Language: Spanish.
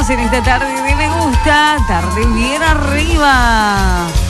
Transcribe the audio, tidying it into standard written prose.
en esta tarde de Me Gusta, tarde bien arriba.